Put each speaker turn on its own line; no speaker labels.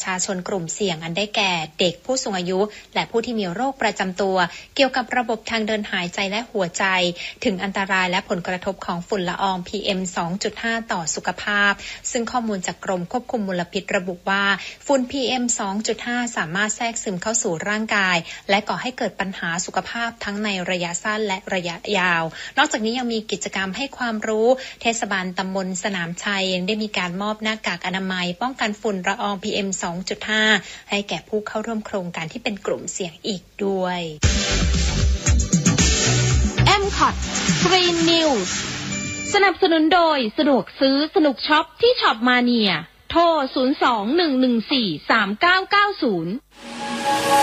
ชาชนกลุ่มเสี่ยงอันได้แก่เด็กผู้สูงอายุและผู้ที่มีโรคประจำตัวเกี่ยวกับระบบทางเดินหายใจและหัวใจถึงอันตรายและผลกระทบของฝุ่นละออง PM 2.5 ต่อสุขภาพซึ่งข้อมูลจากกรมควบคุมมลพิษระบุว่าฝุ่น PM 2.5 สามารถแทรกซึมเข้าสู่ร่างกายและก่อให้เกิดปัญหาสุขภาพทั้งในระยะสั้นและระยะยาวนอกจากนี้ยังมีกิจกรรมให้ความรู้เทศบาลตำบลสนามชัยยังได้มีการมอบหน้ากากอนามัยป้องกันฝุ่นละออง PM 2.5 ให้แก่ผู้เข้าร่วมโครงการที่เป็นกลุ่มเสี่ยงอีกด้วย
MCOT Green News สนับสนุนโดยสะดวกซื้อสนุกช็อปที่ช็อปมาเนียโทร 02-114-3990